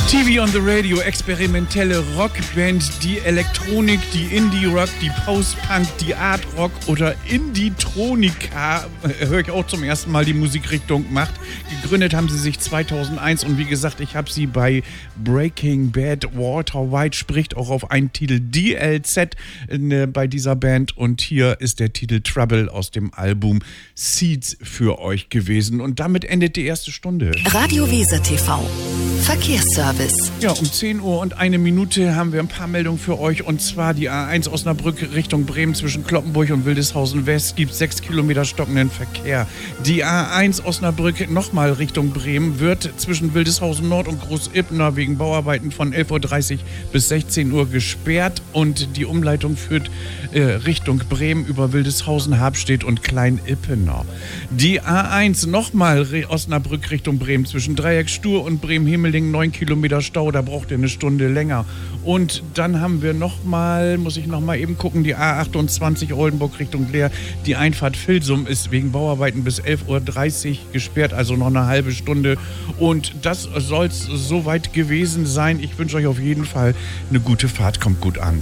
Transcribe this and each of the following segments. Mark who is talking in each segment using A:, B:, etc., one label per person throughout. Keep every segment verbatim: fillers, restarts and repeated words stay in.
A: T V on the Radio, experimentelle Rockband, die Elektronik, die Indie-Rock, die Post-Punk, die Art-Rock oder Indie-Tronika, äh, höre ich auch zum ersten Mal, die Musikrichtung macht. Gegründet haben sie sich zweitausendeins und wie gesagt, ich habe sie bei Breaking Bad. Walter White spricht auch auf einen Titel D L Z äh, bei dieser Band und hier ist der Titel Trouble aus dem Album Seeds für euch gewesen und damit endet die erste Stunde.
B: Radio Weser T V Verkehrsservice.
A: Ja, um zehn Uhr und eine Minute haben wir ein paar Meldungen für euch und zwar die A eins Osnabrück Richtung Bremen zwischen Kloppenburg und Wildeshausen West gibt sechs Kilometer stockenden Verkehr. Die A eins Osnabrück nochmal Richtung Bremen wird zwischen Wildeshausen Nord und Groß-Ipner wegen Bauarbeiten von elf Uhr dreißig bis sechzehn Uhr gesperrt und die Umleitung führt äh, Richtung Bremen über Wildeshausen, Habstedt und Klein-Ippener. Die A eins nochmal Re- Osnabrück Richtung Bremen zwischen Dreieck Stur und Bremen-Hemeling neun Kilometer Stau, da braucht ihr eine Stunde länger. Und dann haben wir nochmal, muss ich nochmal eben gucken, die A achtundzwanzig Oldenburg Richtung Leer. Die Einfahrt Vilsum ist wegen Bauarbeiten bis elf Uhr dreißig gesperrt, also noch eine halbe Stunde. Und das soll es soweit gewesen sein. Ich wünsche euch auf jeden Fall eine gute Fahrt, kommt gut an.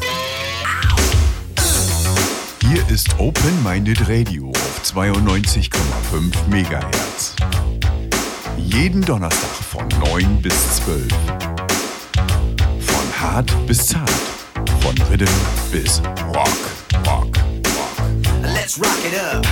C: Hier ist Open Minded Radio auf zweiundneunzig Komma fünf Megahertz. Jeden Donnerstag von neun bis zwölf. Von hart bis zart. Von Rhythm bis Rock, Rock, Rock.
D: Let's rock it up.